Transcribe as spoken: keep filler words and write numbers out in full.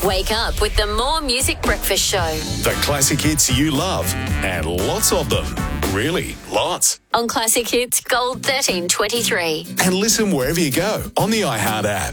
Wake up with the More Music Breakfast Show. The classic hits you love, and lots of them. Really, lots. On Classic Hits Gold thirteen twenty-three. And listen wherever you go on the iHeart app.